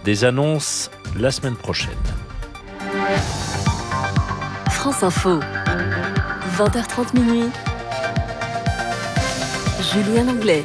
Des annonces la semaine prochaine. France Info, 20h30 minuit. Julien Anglais.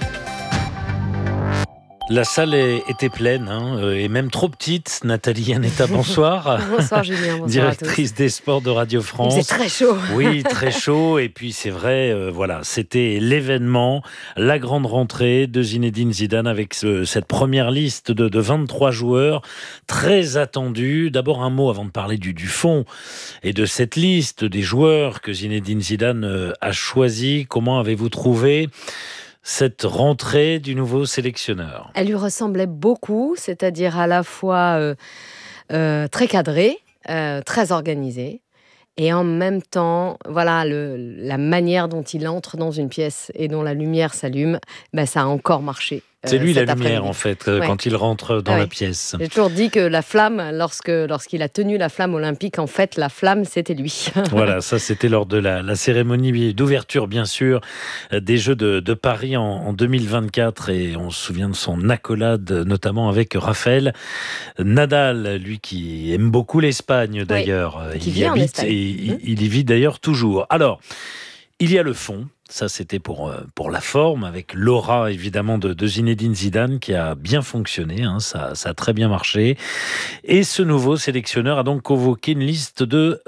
La salle était pleine, et même trop petite. Nathalie Yanetta, bonsoir. Bonsoir Julien, bonsoir directrice des sports de Radio France. C'est très chaud. Oui, très chaud. Et puis c'est vrai, c'était l'événement, la grande rentrée de Zinedine Zidane avec cette première liste de 23 joueurs très attendus. D'abord un mot avant de parler du fond et de cette liste des joueurs que Zinedine Zidane a choisi. Comment avez-vous trouvé cette rentrée du nouveau sélectionneur? Elle lui ressemblait beaucoup, c'est-à-dire à la fois très cadrée, très organisée, et en même temps, voilà, la manière dont il entre dans une pièce et dont la lumière s'allume, ça a encore marché. C'est lui la lumière, après-midi. en fait, quand il rentre dans la pièce. J'ai toujours dit que la flamme, lorsqu'il a tenu la flamme olympique, en fait, la flamme, c'était lui. Voilà, ça, c'était lors de la cérémonie d'ouverture, bien sûr, des Jeux de Paris en 2024. Et on se souvient de son accolade, notamment avec Rafael Nadal, lui qui aime beaucoup l'Espagne, d'ailleurs. Qui il vit y en habite Espagne. et il y vit d'ailleurs toujours. Alors, il y a le fond. Ça, c'était pour la forme, avec l'aura, évidemment, de Zinedine Zidane, qui a bien fonctionné. Ça a très bien marché. Et ce nouveau sélectionneur a donc convoqué une liste de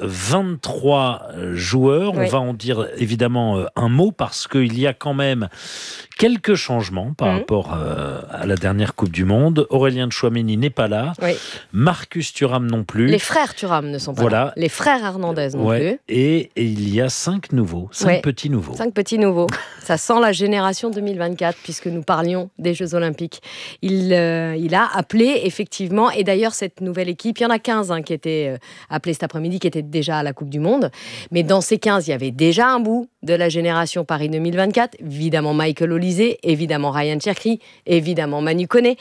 23 joueurs. Oui. On va en dire, évidemment, un mot, parce qu'il y a quand même quelques changements par rapport à la dernière Coupe du Monde. Aurélien Tchouaméni n'est pas là. Oui. Marcus Thuram non plus. Les frères Thuram ne sont pas là. Les frères Hernandez non plus. Et il y a 5 petits nouveaux. 5 petits nouveaux. Ça sent la génération 2024, puisque nous parlions des Jeux Olympiques. Il a appelé, effectivement, et d'ailleurs, cette nouvelle équipe, il y en a 15 qui étaient appelés cet après-midi, qui étaient déjà à la Coupe du Monde. Mais dans ces 15, il y avait déjà un bout de la génération Paris 2024. Évidemment, Michael Olysée, évidemment, Ryan Cherki, évidemment, Manu Koné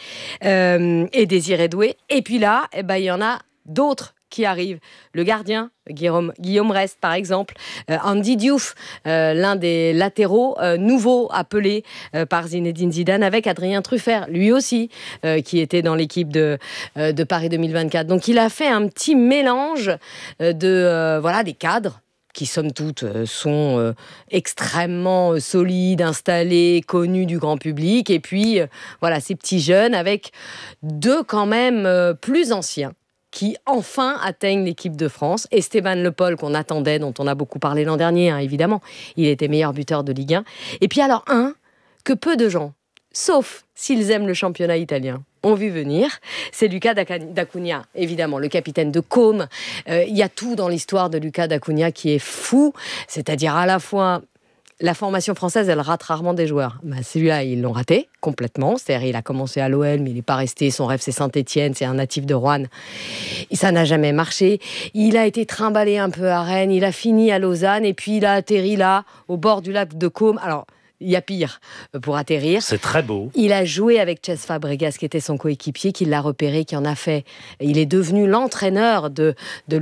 et Désiré Doué. Et puis là, il y en a d'autres qui arrivent. Le gardien, Guillaume Rest, par exemple. Andy Diouf, l'un des latéraux nouveaux appelés par Zinedine Zidane, avec Adrien Truffert, lui aussi, qui était dans l'équipe de Paris 2024. Donc, il a fait un petit mélange des cadres qui, somme toute, sont extrêmement solides, installés, connus du grand public. Et puis, ces petits jeunes avec deux, quand même, plus anciens, qui enfin atteignent l'équipe de France. Esteban Le Paul, qu'on attendait, dont on a beaucoup parlé l'an dernier, évidemment. Il était meilleur buteur de Ligue 1. Et puis alors, que peu de gens, sauf s'ils aiment le championnat italien, ont vu venir, c'est Lucas d'Acunha, évidemment, le capitaine de Côme. Il y a tout dans l'histoire de Lucas d'Acunha qui est fou, c'est-à-dire à la fois... La formation française, elle rate rarement des joueurs. Celui-là, ils l'ont raté complètement. C'est-à-dire, il a commencé à l'OL, mais il n'est pas resté. Son rêve, c'est Saint-Etienne. C'est un natif de Roanne. Et ça n'a jamais marché. Il a été trimballé un peu à Rennes. Il a fini à Lausanne. Et puis, il a atterri là, au bord du lac de Côme. Alors, il y a pire pour atterrir. C'est très beau. Il a joué avec Cesc Fabregas, qui était son coéquipier, qui l'a repéré, qui en a fait. Il est devenu l'entraîneur de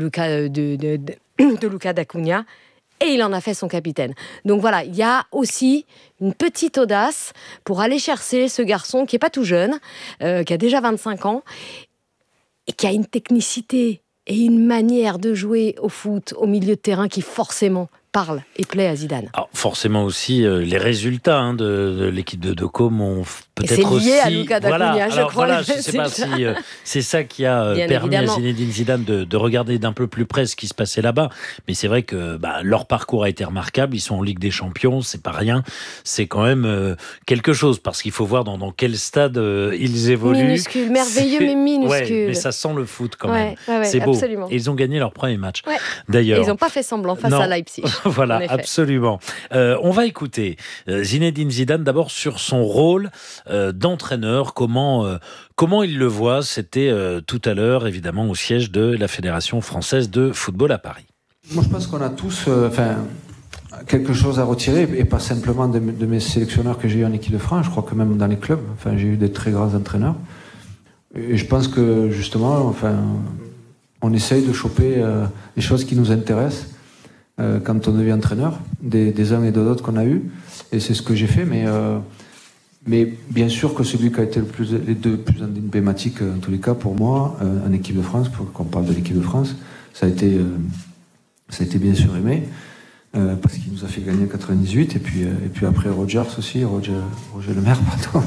Lucas d'Acunha. Et il en a fait son capitaine. Donc voilà, il y a aussi une petite audace pour aller chercher ce garçon qui n'est pas tout jeune, qui a déjà 25 ans, et qui a une technicité et une manière de jouer au foot, au milieu de terrain, qui forcément parle et plaît à Zidane. Alors, forcément aussi, les résultats de l'équipe de Côme ont peut-être aussi... C'est lié à Lucas d'Acunha, je crois. Voilà, je ne sais pas si c'est ça qui a permis à Zinedine Zidane de regarder d'un peu plus près ce qui se passait là-bas. Mais c'est vrai que leur parcours a été remarquable. Ils sont en Ligue des Champions, c'est pas rien. C'est quand même quelque chose, parce qu'il faut voir dans quel stade ils évoluent. Minuscule, merveilleux, mais minuscule. Ouais, mais ça sent le foot quand même. C'est beau. Absolument. Et ils ont gagné leur premier match, ouais. D'ailleurs. Et ils n'ont pas fait semblant face à Leipzig. Voilà, absolument. On va écouter Zinedine Zidane d'abord sur son rôle d'entraîneur, comment il le voit. C'était tout à l'heure, évidemment, au siège de la Fédération française de football à Paris. Moi, je pense qu'on a tous quelque chose à retirer, et pas simplement de mes sélectionneurs que j'ai eu en équipe de France. Je crois que même dans les clubs, j'ai eu des très grands entraîneurs. Et je pense que, justement, on essaye de choper les choses qui nous intéressent quand on devient entraîneur, des uns et des autres qu'on a eu, et c'est ce que j'ai fait. Mais Mais bien sûr que celui qui a été les deux plus emblématiques, en tous les cas pour moi, en équipe de France, pour qu'on parle de l'équipe de France, ça a été bien sûr Aimé, parce qu'il nous a fait gagner en 98, et puis après Roger Lemaire, pardon.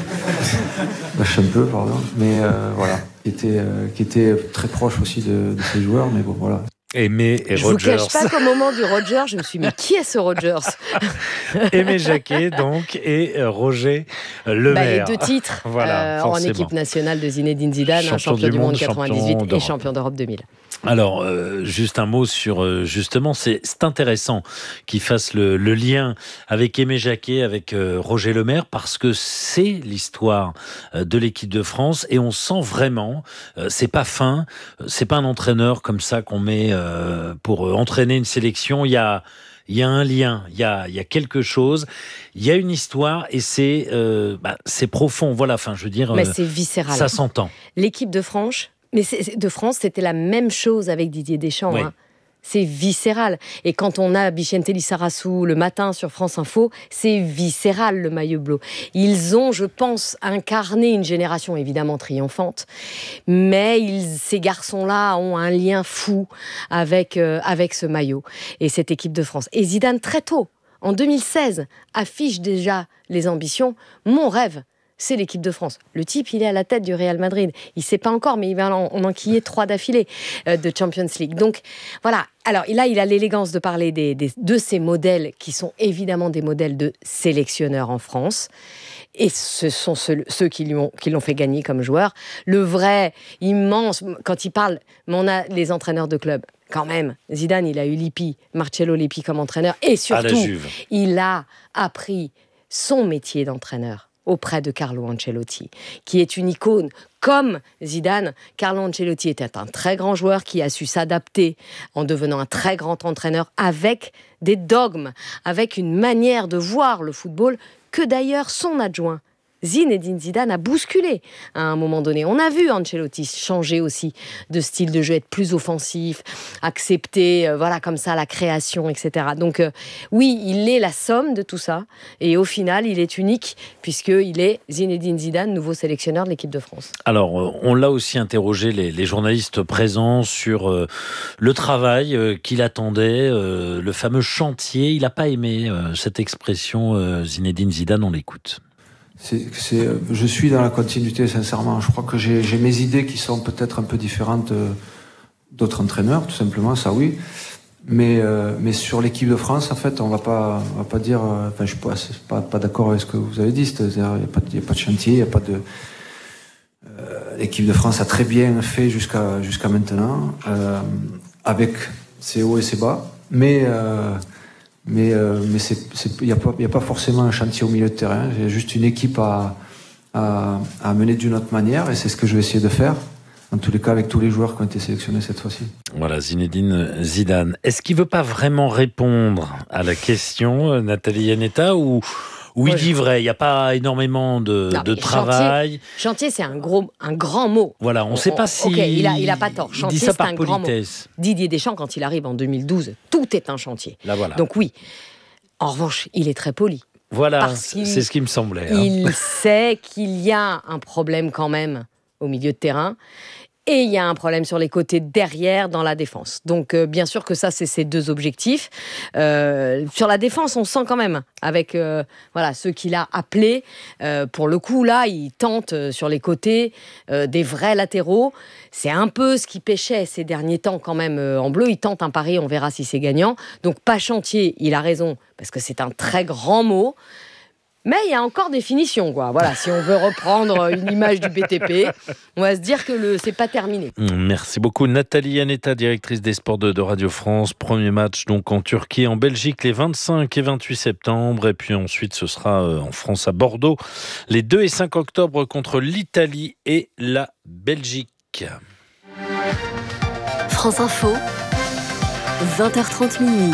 Lâche un peu, pardon. Mais voilà, qui était très proche aussi de ces joueurs, mais bon, voilà. Aimé et Je Rogers. vous cache pas qu'au moment du Roger, je me suis dit, mais qui est ce Rogers? Aimé Jacquet, donc, et Roger Lemaire. Les 2 titres Voilà, en forcément. équipe nationale de Zinedine Zidane, champion du monde 98 et champion d'Europe 2000. Alors, juste un mot sur, justement, c'est intéressant qu'il fasse le lien avec Aimé Jacquet, avec Roger Lemaire, parce que c'est l'histoire de l'équipe de France, et on sent vraiment, c'est pas fin, c'est pas un entraîneur comme ça qu'on met pour entraîner une sélection. Il y a un lien, il y a quelque chose, il y a une histoire, et c'est profond. Voilà, enfin, je veux dire, Mais c'est viscéral. ça s'entend. L'équipe de France, c'était la même chose avec Didier Deschamps. Oui. Hein. C'est viscéral. Et quand on a Vicente Lizarazu le matin sur France Info, c'est viscéral, le maillot bleu. Ils ont, je pense, incarné une génération évidemment triomphante, mais ces garçons-là ont un lien fou avec ce maillot et cette équipe de France. Et Zidane, très tôt, en 2016, affiche déjà les ambitions. Mon rêve, c'est l'équipe de France. Le type, il est à la tête du Real Madrid. Il ne sait pas encore, mais il va en enquiller 3 d'affilée de Champions League. Donc, voilà. Alors, là, il a l'élégance de parler de ces modèles qui sont évidemment des modèles de sélectionneurs en France. Et ce sont ceux qui l'ont fait gagner comme joueur. Le vrai, immense, quand il parle, mais on a les entraîneurs de club. Quand même, Zidane, il a eu Marcello Lippi comme entraîneur. Et surtout, il a appris son métier d'entraîneur auprès de Carlo Ancelotti, qui est une icône. Comme Zidane, Carlo Ancelotti était un très grand joueur qui a su s'adapter en devenant un très grand entraîneur avec des dogmes, avec une manière de voir le football que d'ailleurs son adjoint Zinedine Zidane a bousculé à un moment donné. On a vu Ancelotti changer aussi de style de jeu, être plus offensif, accepter, comme ça, la création, etc. Donc, oui, il est la somme de tout ça. Et au final, il est unique, puisqu'il est Zinedine Zidane, nouveau sélectionneur de l'équipe de France. Alors, on l'a aussi interrogé, les journalistes présents, sur le travail qu'il attendait, le fameux chantier. Il n'a pas aimé cette expression, Zinedine Zidane, on l'écoute. Je suis dans la continuité, sincèrement. Je crois que j'ai mes idées qui sont peut-être un peu différentes d'autres entraîneurs, tout simplement, ça oui. Mais sur l'équipe de France, en fait, on va pas dire. Je suis pas d'accord avec ce que vous avez dit. C'est-à-dire, il n'y a pas de chantier, il n'y a pas de. L'équipe de France a très bien fait jusqu'à maintenant, avec ses hauts et ses bas. Mais il n'y a pas forcément un chantier au milieu de terrain. J'ai juste une équipe à mener d'une autre manière, et c'est ce que je vais essayer de faire. En tous les cas, avec tous les joueurs qui ont été sélectionnés cette fois-ci. Voilà, Zinedine Zidane. Est-ce qu'il ne veut pas vraiment répondre à la question, Nathalie Iannetta, ou il dit vrai, il n'y a pas énormément de travail. Chantier, c'est un grand mot. Voilà, on ne sait pas si... Ok, il a pas tort. Il Chantier, dit ça c'est par un politesse. grand mot. Didier Deschamps, quand il arrive en 2012, tout est un chantier. Là, voilà. Donc oui. En revanche, il est très poli. Voilà, c'est ce qui me semblait. Il sait qu'il y a un problème quand même au milieu de terrain. Et il y a un problème sur les côtés derrière dans la défense. Donc, bien sûr que ça, c'est ses 2 objectifs. Sur la défense, on sent quand même, avec ceux qu'il a appelés, pour le coup, là, il tente sur les côtés des vrais latéraux. C'est un peu ce qui pêchait ces derniers temps quand même en bleu. Il tente un pari, on verra si c'est gagnant. Donc, pas chantier, il a raison, parce que c'est un très grand mot. Mais il y a encore des finitions, quoi. Voilà, si on veut reprendre une image du BTP, on va se dire que c'est pas terminé. Merci beaucoup, Nathalie Iannetta, directrice des sports de Radio France. Premier match donc en Turquie, en Belgique, les 25 et 28 septembre. Et puis ensuite, ce sera en France, à Bordeaux, les 2 et 5 octobre contre l'Italie et la Belgique. France Info, 20h30 minuit.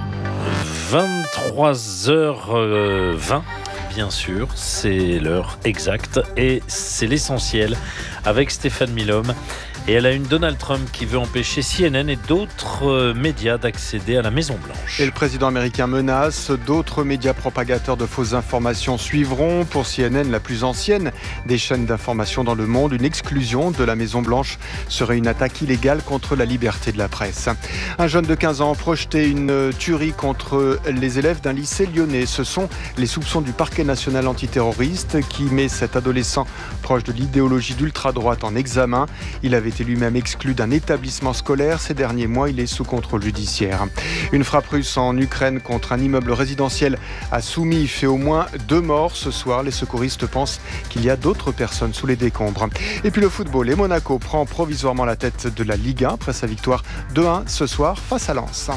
23h20. Bien sûr, c'est l'heure exacte et c'est l'essentiel avec Stéphane Milhomme Et à la une, Donald Trump qui veut empêcher CNN et d'autres médias d'accéder à la Maison-Blanche. Et le président américain menace, d'autres médias propagateurs de fausses informations suivront. Pour CNN, la plus ancienne des chaînes d'information dans le monde, une exclusion de la Maison-Blanche serait une attaque illégale contre la liberté de la presse. Un jeune de 15 ans a projeté une tuerie contre les élèves d'un lycée lyonnais. Ce sont les soupçons du parquet national antiterroriste qui met cet adolescent proche de l'idéologie d'ultra-droite en examen. Il avait été lui-même exclu d'un établissement scolaire. Ces derniers mois, il est sous contrôle judiciaire. Une frappe russe en Ukraine contre un immeuble résidentiel à Soumy fait au moins 2 morts ce soir. Les secouristes pensent qu'il y a d'autres personnes sous les décombres. Et puis le football, et Monaco prend provisoirement la tête de la Ligue 1 après sa victoire 2-1 ce soir face à Lens.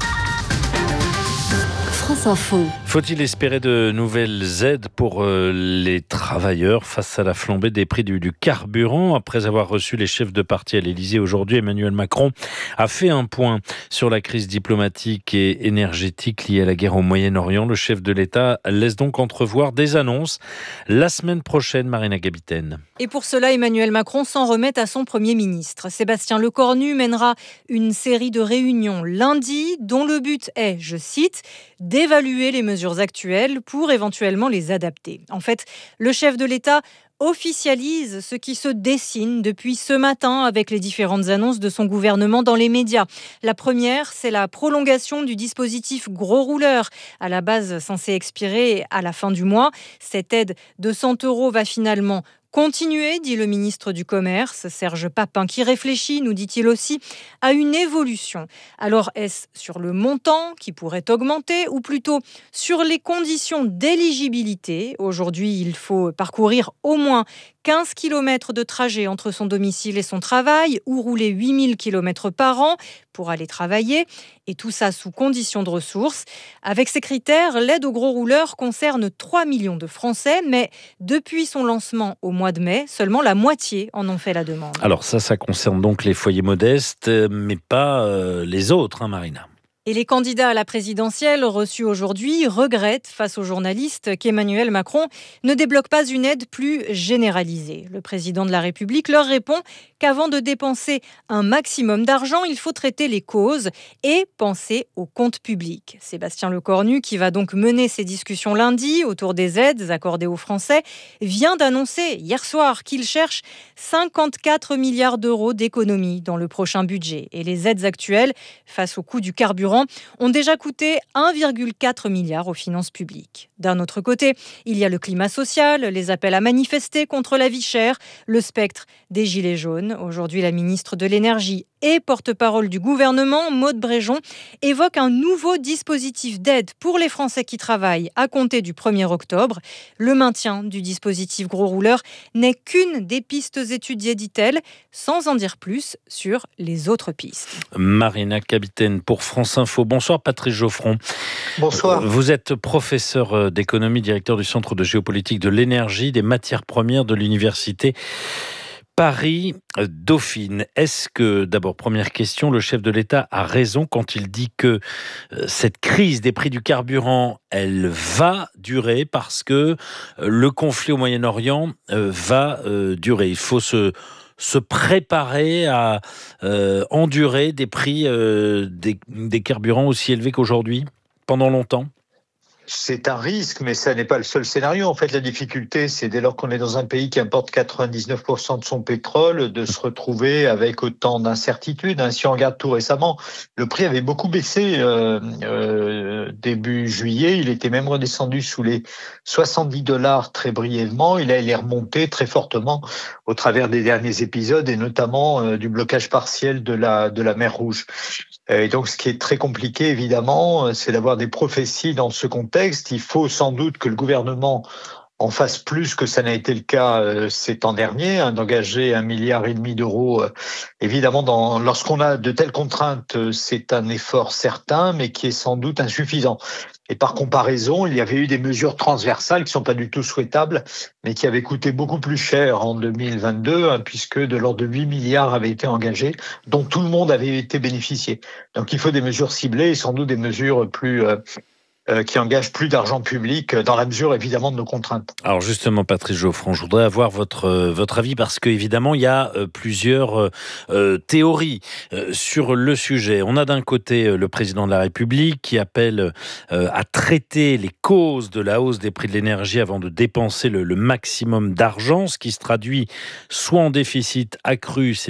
France Info. Faut-il espérer de nouvelles aides pour les travailleurs face à la flambée des prix du carburant ? Après avoir reçu les chefs de parti à l'Élysée aujourd'hui, Emmanuel Macron a fait un point sur la crise diplomatique et énergétique liée à la guerre au Moyen-Orient. Le chef de l'État laisse donc entrevoir des annonces la semaine prochaine, Marina Gabitaine. Et pour cela, Emmanuel Macron s'en remet à son Premier ministre. Sébastien Lecornu mènera une série de réunions lundi dont le but est, je cite, d'évaluer les mesures actuelles pour éventuellement les adapter. En fait, le chef de l'État officialise ce qui se dessine depuis ce matin avec les différentes annonces de son gouvernement dans les médias. La première, c'est la prolongation du dispositif gros rouleur, à la base censé expirer à la fin du mois. Cette aide de 100 € va finalement continuer, dit le ministre du Commerce, Serge Papin, qui réfléchit, nous dit-il aussi, à une évolution. Alors, est-ce sur le montant qui pourrait augmenter ou plutôt sur les conditions d'éligibilité ? Aujourd'hui, il faut parcourir au moins 15 km de trajet entre son domicile et son travail ou rouler 8000 km par an pour aller travailler, et tout ça sous conditions de ressources. Avec ces critères, l'aide aux gros rouleurs concerne 3 millions de Français, mais depuis son lancement au mois de mai, seulement la moitié en ont fait la demande. Alors ça concerne donc les foyers modestes, mais pas les autres, Marina. Et les candidats à la présidentielle reçus aujourd'hui regrettent face aux journalistes qu'Emmanuel Macron ne débloque pas une aide plus généralisée. Le président de la République leur répond qu'avant de dépenser un maximum d'argent, il faut traiter les causes et penser aux comptes publics. Sébastien Lecornu, qui va donc mener ces discussions lundi autour des aides accordées aux Français, vient d'annoncer hier soir qu'il cherche 54 milliards d'euros d'économies dans le prochain budget. Et les aides actuelles, face au coût du carburant, ont déjà coûté 1,4 milliard aux finances publiques. D'un autre côté, il y a le climat social, les appels à manifester contre la vie chère, le spectre des gilets jaunes. Aujourd'hui, la ministre de l'Énergie et porte-parole du gouvernement, Maud Bréjon, évoque un nouveau dispositif d'aide pour les Français qui travaillent à compter du 1er octobre. Le maintien du dispositif gros rouleur n'est qu'une des pistes étudiées, dit-elle, sans en dire plus sur les autres pistes. Marina Gabitaine pour France Info. Bonsoir Patrice Geoffron. Bonsoir. Vous êtes professeur d'économie, directeur du Centre de géopolitique de l'énergie, des matières premières de l'université Paris-Dauphine. Est-ce que, d'abord, première question, le chef de l'État a raison quand il dit que cette crise des prix du carburant, elle va durer parce que le conflit au Moyen-Orient va durer. Il faut se préparer à endurer des prix des carburants aussi élevés qu'aujourd'hui, pendant longtemps ? C'est un risque, mais ça n'est pas le seul scénario. En fait, la difficulté, c'est dès lors qu'on est dans un pays qui importe 99% de son pétrole, de se retrouver avec autant d'incertitudes. Si on regarde tout récemment, le prix avait beaucoup baissé début juillet. Il était même redescendu sous les $70 très brièvement. Et là, il est remonté très fortement au travers des derniers épisodes et notamment du blocage partiel de la mer Rouge. Et donc, ce qui est très compliqué, évidemment, c'est d'avoir des prophéties dans ce contexte. Il faut sans doute que le gouvernement en fasse plus que ça n'a été le cas ces temps derniers, d'engager 1,5 milliard d'euros. Évidemment, lorsqu'on a de telles contraintes, c'est un effort certain, mais qui est sans doute insuffisant. Et par comparaison, il y avait eu des mesures transversales qui ne sont pas du tout souhaitables, mais qui avaient coûté beaucoup plus cher en 2022, puisque de l'ordre de 8 milliards avaient été engagés, dont tout le monde avait été bénéficié. Donc il faut des mesures ciblées et sans doute des mesures plus qui engage plus d'argent public dans la mesure évidemment de nos contraintes. Alors justement, Patrice Geoffrand, je voudrais avoir votre avis parce qu'évidemment, il y a plusieurs théories sur le sujet. On a d'un côté le président de la République qui appelle à traiter les causes de la hausse des prix de l'énergie avant de dépenser le maximum d'argent, ce qui se traduit soit en déficit accru,